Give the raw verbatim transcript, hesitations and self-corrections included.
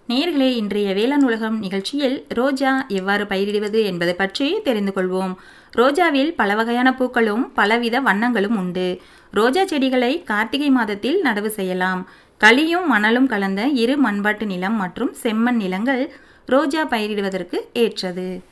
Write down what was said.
நேயர்களே, இன்றைய வேளாண் உலகம் நிகழ்ச்சியில் ரோஜா எவ்வாறு பயிரிடுவது என்பதை பற்றி தெரிந்து கொள்வோம். ரோஜாவில் பல வகையான பூக்களும் பலவித வண்ணங்களும் உண்டு. ரோஜா செடிகளை கார்த்திகை மாதத்தில் நடவு செய்யலாம். களியும் மணலும் கலந்த இரு மண்பாட்டு நிலம் மற்றும் செம்மண் நிலங்கள் ரோஜா பயிரிடுவதற்கு ஏற்றது.